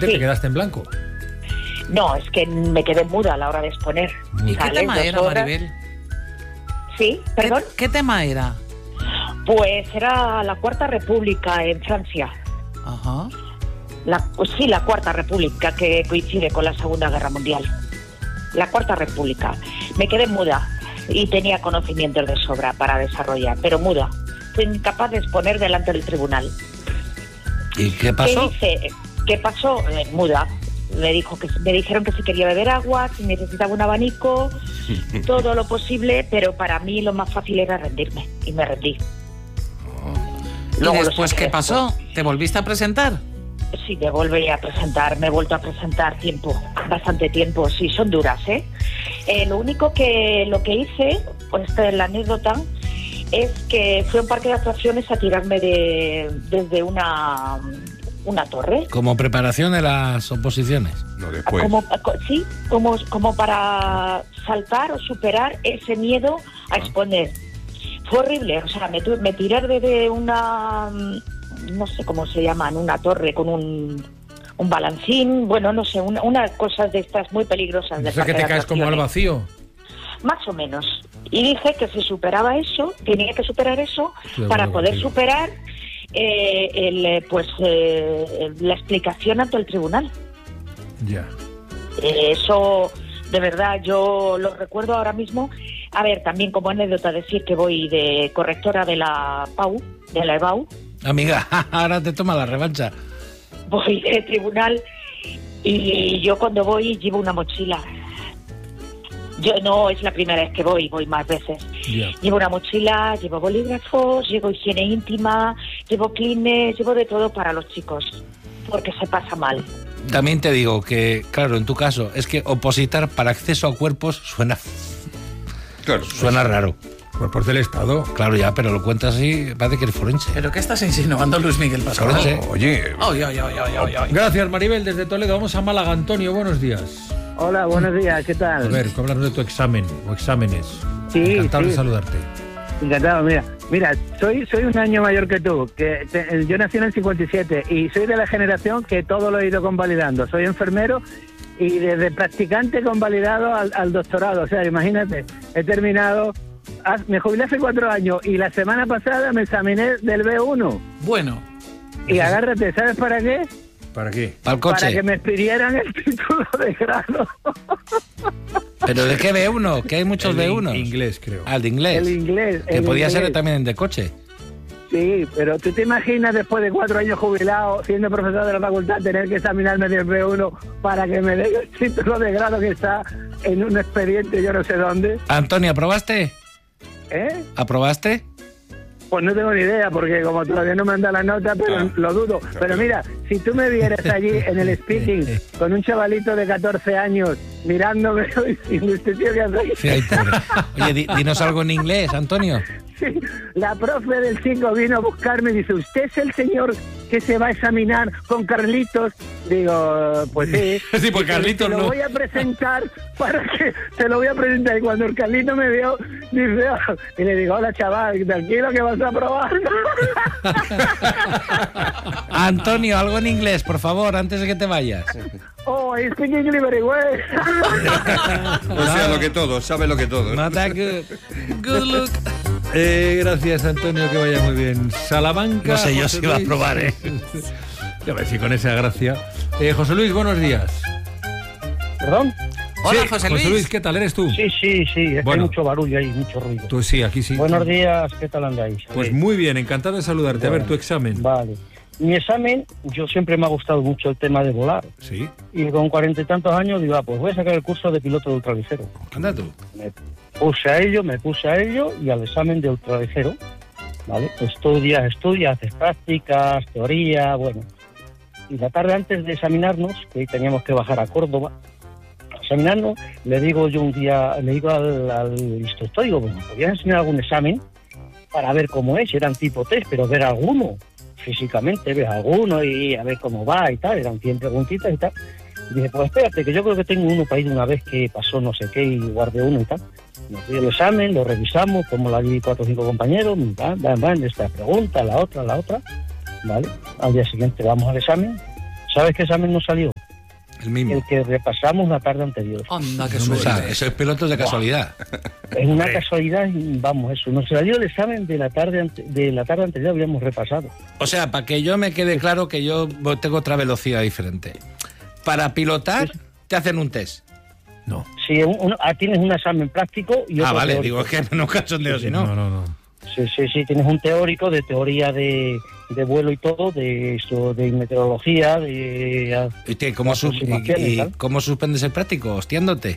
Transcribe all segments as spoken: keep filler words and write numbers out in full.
repente Sí. te quedaste en blanco. No, es que me quedé muda a la hora de exponer. ¿Y qué Sales tema dos era, horas. Maribel? Sí, perdón. ¿Qué, qué tema era? Pues era la Cuarta República en Francia. Ajá. La, pues sí, la Cuarta República, que coincide con la Segunda Guerra Mundial. La Cuarta República. Me quedé muda y tenía conocimientos de sobra para desarrollar, pero muda. Fui incapaz de exponer delante del tribunal. ¿Y qué pasó? ¿Qué hice? ¿Qué pasó? Eh, muda. Me dijo que me dijeron que si quería beber agua, si necesitaba un abanico, todo lo posible, pero para mí lo más fácil era rendirme y me rendí. ¿Y Luego después los qué ángeles, pasó? ¿Te volviste a presentar? Sí, me volví a presentar, me he vuelto a presentar tiempo, bastante tiempo, sí, son duras, ¿eh? Eh, lo único que lo que hice, pues esta es la anécdota, es que fui a un parque de atracciones a tirarme de, desde una, una torre. Como preparación de las oposiciones. No, después. Como, sí, como, como para saltar o superar ese miedo a exponer. Fue horrible, o sea, me, tu- me tiré desde una, no sé cómo se llaman, una torre con un, un balancín, bueno, no sé, una, unas cosas de estas muy peligrosas. De O sea, que parque te de caes como al atracciones. vacío. Más o menos. Y dije que si superaba eso, tenía que superar eso Estoy de para acuerdo poder contigo. superar eh, el, eh, pues eh, la explicación ante el tribunal. Ya. Eh, eso, de verdad, yo lo recuerdo ahora mismo. A ver, también como anécdota decir que voy de correctora de la P A U, de la E B A U, Amiga, ahora te toma la revancha. voy de tribunal y yo cuando voy llevo una mochila. Yo no es la primera vez que voy, voy más veces. Ya. Llevo una mochila, llevo bolígrafos, llevo higiene íntima, llevo clines, llevo de todo para los chicos, porque se pasa mal. También te digo que, claro, en tu caso, es que opositar para acceso a cuerpos suena, Claro. suena raro. Cuerpos del Estado. Claro, ya, pero lo cuentas así, parece que eres forense. ¿Pero qué estás insinuando, Luis Miguel Pascual? Forense. Oye, Ay, ay, ay, ay, ay, ay. Gracias, Maribel, desde Toledo. Vamos a Málaga. Antonio, buenos días. Hola, buenos días, ¿qué A tal? ver, háblanos de tu examen o exámenes. Sí, Encantado de sí. saludarte. Encantado, mira, mira, soy soy un año mayor que tú, que te- yo nací en el cincuenta y siete y soy de la generación que todo lo he ido convalidando. Soy enfermero y desde practicante convalidado al, al doctorado, o sea, imagínate, he terminado, haz- me jubilé hace cuatro años y la semana pasada me examiné del B uno Bueno, y agárrate, ¿sabes para qué? ¿Para qué? Para el coche. Para que me expidieran el título de grado. ¿Pero de qué B uno? Que hay muchos El de B unos. inglés, creo. Ah, el de inglés. El inglés. Que el podía ser inglés. también de coche. Sí, pero ¿tú te imaginas después de cuatro años jubilado, siendo profesor de la facultad, tener que examinarme del B uno para que me den el título de grado que está en un expediente yo no sé dónde? Antonio, ¿aprobaste? ¿Eh? ¿Aprobaste? Pues no tengo ni idea, porque como todavía no me han dado la nota, pero Ah. lo dudo. Pero mira, si tú me vieras allí en el speaking con un chavalito de catorce años mirándome diciendo, este tío que hace. Sí, ay, pobre. Oye, di- dinos algo en inglés, Antonio. Sí, la profe del chico vino a buscarme y dice, ¿usted es el señor que se va a examinar con Carlitos? Digo, pues sí. Sí, pues Dice, Carlitos te lo no. voy a presentar para que te lo voy a presentar. Y cuando el Carlito me vio, dice, "Ah", y le digo, hola chaval, tranquilo que vas a probar. Antonio, algo en inglés, por favor, antes de que te vayas. Oh, I speak English very well. o sea, lo que todo, sabe lo que todo. Not that good. good look. Eh, gracias, Antonio, que vaya muy bien. Salamanca. No sé yo José si va a Luis. probar, ¿eh? Ya ves, si con esa gracia. Eh, José Luis, buenos días. ¿Perdón? Hola, Sí, José Luis. ¿qué tal? ¿Eres tú? Sí, sí, sí, es Bueno. que hay mucho barullo ahí, mucho ruido. Tú sí, aquí sí. Buenos días, ¿qué tal andáis? Pues Sí. muy bien, encantado de saludarte. A ver, Bueno, tu examen. Vale. Mi examen, yo siempre me ha gustado mucho el tema de volar. Sí. Y con cuarenta y tantos años digo, ah, pues voy a sacar el curso de piloto de ultraligero. Anda tú. Me puse a ello, me puse a ello y al examen de ultraligero, ¿vale? Estudias, estudias, haces prácticas, teoría, bueno. Y la tarde antes de examinarnos, que hoy teníamos que bajar a Córdoba, a examinarnos, le digo yo un día, le digo al, al instructor, digo, bueno, ¿podrías enseñar algún examen para ver cómo es? Eran tipo test, pero ver alguno, físicamente, ver alguno y a ver cómo va y tal, eran cien preguntitas y tal. Y dije, pues espérate, que yo creo que tengo uno para ir una vez que pasó no sé qué y guardé uno y tal. Nos dio el examen, lo revisamos, como la di cuatro o cinco compañeros, van, van, van, esta pregunta, la otra, la otra, ¿vale? Al día siguiente vamos al examen. ¿Sabes qué examen nos salió? El mismo. el que repasamos la tarde anterior. Anda, qué O sea, suerte. eso es pilotos de casualidad. Es una casualidad, y vamos, eso. Nos salió el examen de la tarde ante- de la tarde anterior, habíamos repasado. O sea, para que yo me quede claro que yo tengo otra velocidad diferente. Para pilotar, te hacen un test. No. Si un- un- ah, tienes un examen práctico y Ah, otro vale, teórico. digo, es que no cachondeo, si no. No, no, no. Sí, sí, sí, tienes un teórico de teoría de, de vuelo y todo, de eso, de meteorología, de... ¿Y, te- cómo, su- y- aproximaciones y y tal. cómo suspendes el práctico? Hostiándote.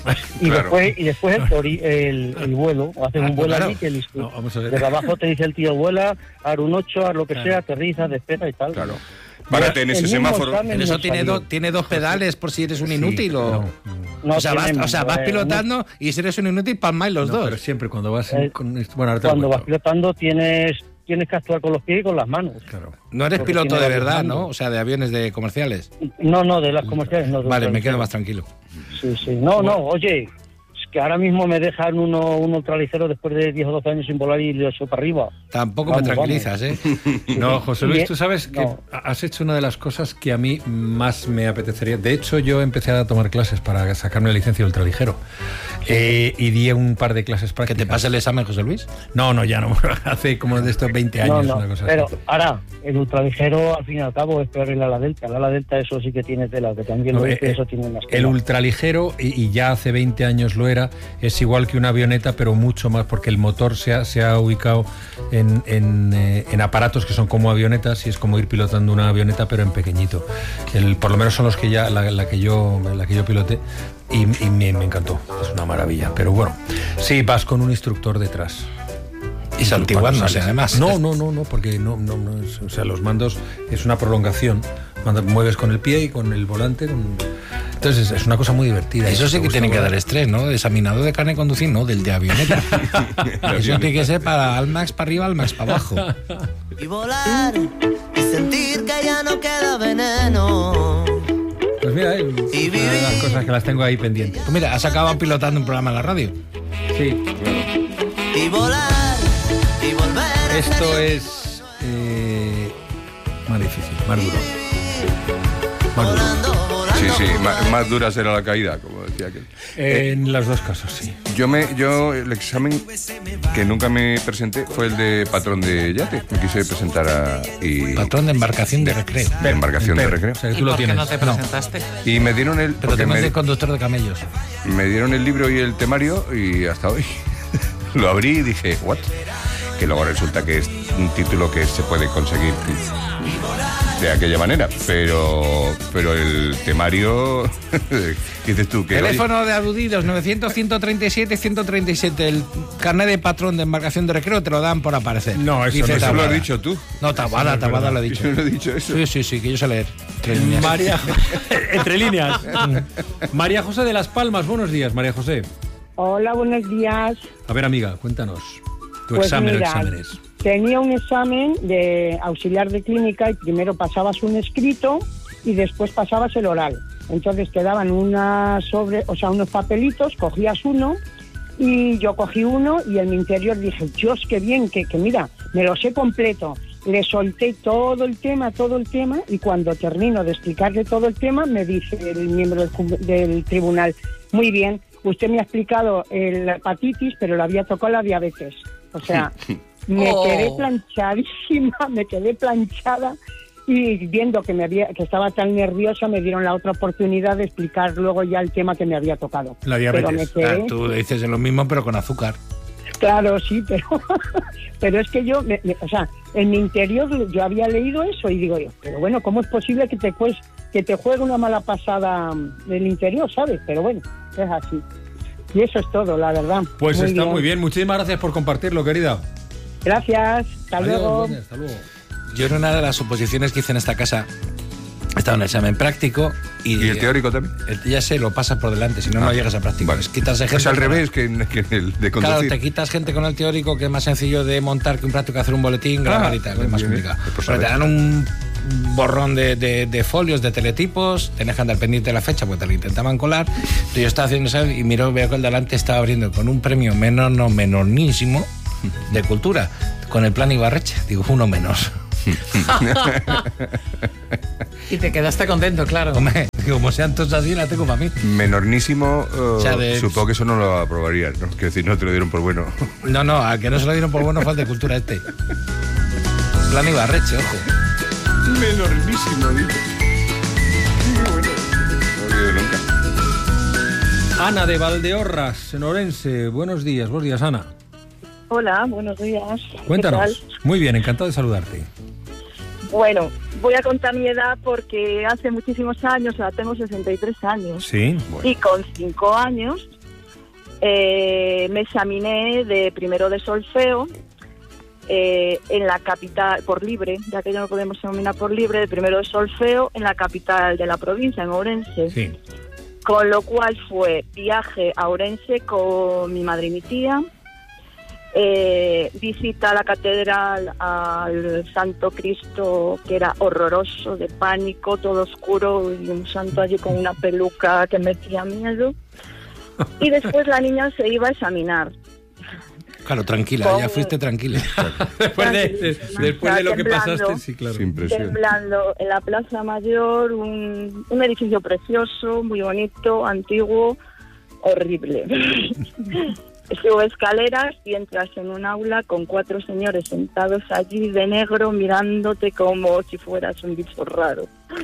Y Claro. después, y después el, teori- el, el vuelo, haces Ah, un vuelo claro. allí que el No, instru- vamos a ver. desde abajo te dice el tío, vuela, ar un ocho, ar lo que Claro. sea, aterriza, despega y tal. Claro. Párate en El ese mismo semáforo. examen En eso nos tiene, salió. do- tiene dos pedales por si eres un Sí, inútil o... no, No o sea, vas, tiene- o sea, vas eh, pilotando y si eres un inútil, palmáis los no, dos. pero siempre cuando vas en- Eh, con esto- bueno, ahora te lo Cuando vas cuento. pilotando tienes tienes que actuar con los pies y con las manos. Claro. No eres porque piloto tiene de varios verdad, mandos. ¿no? O sea, de aviones de comerciales. No, no, de las comerciales no. de Vale, otras. me quedo más tranquilo. Sí, sí. No, no, oye, es que ahora mismo me dejan uno, un ultraligero después de diez o doce años sin volar y lo echo para arriba. Tampoco Vamos, me tranquilizas, ¿eh? No, José Luis, Bien. tú sabes que No. has hecho una de las cosas que a mí más me apetecería. De hecho, yo empecé a tomar clases para sacarme la licencia de ultraligero. Eh, y di un par de clases ¿Que prácticas. te pase el examen, José Luis? No, no, ya no. Hace como de estos veinte años, no, una no, cosa pero así. ahora, el ultraligero al fin y al cabo es peor el ala delta. El ala delta eso sí que tiene tela, que también No, lo eh, dice, eh, eso tiene más El tela. ultraligero, y, y ya hace veinte años lo era, es igual que una avioneta, pero mucho más, porque el motor se ha, se ha ubicado en, en, eh, en aparatos que son como avionetas, y es como ir pilotando una avioneta, pero en pequeñito. El, por lo menos son los que ya la, la que yo la que yo piloté, y, y me, me encantó. Es una maravilla. Pero bueno, sí, vas con un instructor detrás. Y santiguándose, Cuando sales. además. No, no, no, no, porque no, no, no es, o sea, los mandos es una prolongación. Cuando mueves con el pie y con el volante. con- Entonces es una cosa muy divertida. Eso sí Me que gusta tiene que volar. dar estrés, ¿no? De examinador de carne de conducir, no, del de avioneta. Eso tiene que ser para Almax para arriba, Almax para abajo. Y volar y sentir que ya no queda veneno. Pues mira, eh, Y es una de las vivir. cosas que las tengo ahí pendientes. Pues mira, has acabado pilotando un programa en la radio. Sí, Y volar y volver a esto ser es eh, más difícil, más duro. Más duro. volando, volando. Sí, sí, por más, ahí. más dura será la caída, como decía aquel. En los dos casos, sí. Yo me, yo el examen que nunca me presenté fue el de patrón de yate. Me quise presentar a y Patrón de embarcación de recreo. de embarcación de Pero, recreo. o sea, que ¿Y tú lo por qué tienes. no te presentaste? Y me dieron el Pero porque tenemos me, de conductor de camellos. me dieron el libro y el temario y hasta hoy lo abrí y dije, ¿what? Que luego resulta que es un título que se puede conseguir de aquella manera, pero pero el temario dices tú que oye, Teléfono de aludidos novecientos, ciento treinta y siete, ciento treinta y siete. El carnet de patrón de embarcación de recreo te lo dan por aparecer. No, eso Dice no, eso lo Tabada. has dicho tú. No, Tabada, Tabada lo ha dicho. Yo no he dicho eso. Sí, sí, sí, que yo sé leer. Tres líneas. María, entre líneas. María José de Las Palmas, buenos días, María José. Hola, buenos días. A ver, amiga, cuéntanos tu Pues examen mira, o exámenes. Tenía un examen de auxiliar de clínica y primero pasabas un escrito y después pasabas el oral. Entonces te daban una sobre, o sea, unos papelitos, cogías uno y yo cogí uno y en mi interior dije, Dios, qué bien, que, que mira, me lo sé completo. Le solté todo el tema, todo el tema y cuando termino de explicarle todo el tema me dice el miembro del, ju- del tribunal, muy bien, usted me ha explicado el- la hepatitis, pero le había tocado la diabetes. O sea, me Oh. quedé planchadísima, me quedé planchada y viendo que me había que estaba tan nerviosa me dieron la otra oportunidad de explicar luego ya el tema que me había tocado. La diabetes. Pero me quedé, Ah, tú dices lo mismo, pero con azúcar. claro, sí, pero pero es que yo, me- me- o sea, en mi interior yo había leído eso y digo yo, pero bueno, ¿cómo es posible que te pues, que te juegue una mala pasada del interior, sabes? Pero bueno, es así. Y eso es todo, la verdad. Pues está muy bien. Muchísimas gracias por compartirlo, querida. Gracias, hasta Adiós, luego. Sonia, hasta luego. Yo en una de las oposiciones que hice en esta casa estaba en el examen práctico y, ¿Y el teórico también? el- ya sé, lo pasas por delante, si no, Ah, no llegas a práctico. vale. Es quitarse gente. Es al revés que, que el de Claro, conducir. te quitas gente con el teórico, que es más sencillo de montar que un práctico, hacer un boletín, grabar y tal, pues es más bien, bien. complicado. Pues Pero te saber. dan un borrón de, de- de folios, de teletipos, tenés que andar pendiente de la fecha porque te lo intentaban colar. Entonces yo estaba haciendo eso y miro, veo que el delante estaba abriendo con un premio menor, no menornísimo, de cultura, con el plan Ibarreche. Digo, uno menos. Y te quedaste contento, claro. Hombre, que como sean todos así, la tengo para mí. Menornísimo, uh, O sea, de- supongo que eso no lo aprobarías, ¿no? Quiero decir, no te lo dieron por bueno. No, no, a que no se lo dieron por bueno falta de cultura este. Plan Ibarreche, ojo. Menornísimo, dice. Qué bueno. No lo he oído nunca. Ana de Valdeorras, en Orense. Buenos días, buenos días, Ana. Hola, buenos días. ¿Qué Cuéntanos. tal? Muy bien, encantado de saludarte. Bueno, voy a contar mi edad porque hace muchísimos años, o sea, tengo sesenta y tres años. Sí. Y con cinco años eh, me examiné de primero de solfeo eh, en la capital, por libre, ya que ya no podemos examinar por libre, de primero de solfeo en la capital de la provincia, en Ourense. Sí. Con lo cual fue viaje a Ourense con mi madre y mi tía, eh, visita a la catedral, al Santo Cristo, que era horroroso, de pánico, todo oscuro, y un santo allí con una peluca que metía miedo. Y después la niña se iba a examinar. Claro, tranquila, Con- ya fuiste tranquila. Después de, de- después de lo que Temblando. pasaste, sí, claro. Sin presión. Temblando en la Plaza Mayor, un, un edificio precioso, muy bonito, antiguo, horrible. Subo escaleras y entras en un aula con cuatro señores sentados allí de negro mirándote como si fueras un bicho raro.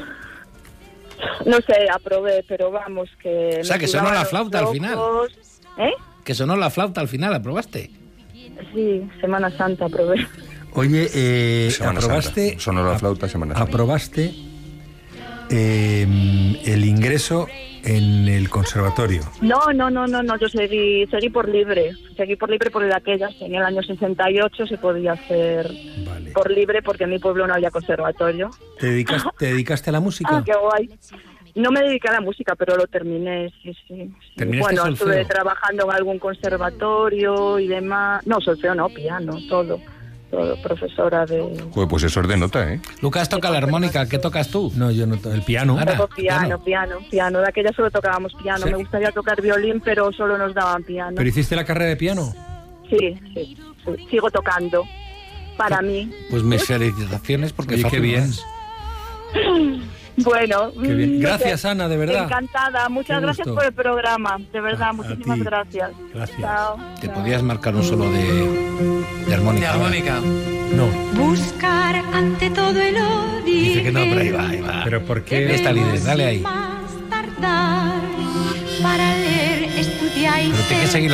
No sé, aprobé, pero vamos que... O sea, me que sonó sudaban la los flauta al final. ojos. ¿Eh? Que sonó la flauta al final, ¿aprobaste? Sí, Semana Santa aprobé. Oye, eh, Semana aprobaste, Santa. Sonó la flauta, Semana Santa. aprobaste eh, el ingreso en el conservatorio. No, no, no, no, no, yo seguí, seguí por libre, seguí por libre por aquellas, en el año sesenta y ocho se podía hacer Vale. por libre porque en mi pueblo no había conservatorio. ¿Te, dedicas, ¿Te dedicaste a la música? Ah, qué guay. No me dediqué a la música, pero lo terminé, sí, sí. sí. ¿Terminaste Bueno, solfeo? estuve trabajando en algún conservatorio y demás. No, solfeo no, piano, todo, todo, profesora de... Joder, pues eso es de nota, ¿eh? Lucas toca la armónica, ¿qué tocas tú? No, yo no. to- El piano. Ahora. Todo piano, piano, piano. De aquella solo tocábamos piano. Sí. Me gustaría tocar violín, pero solo nos daban piano. ¿Pero hiciste la carrera de piano? Sí, sí, sí, sigo tocando. Para mí. Pues mis felicitaciones porque Oye, qué fácil no bien. es. Bueno, Qué bien. mm, Gracias, no sé. Ana, de verdad. Encantada. Muchas Qué gracias gusto. por el programa. De verdad, A- a muchísimas ti. gracias. Gracias. Chao. Te chao. podías marcar un solo de, de armónica. De armónica. No. Buscar ante todo el origen. Dice que no, pero ahí va, ahí va. ¿Pero por qué? Esta líder, dale ahí. Más tardar para leer, estudiar y Pero tienes que seguir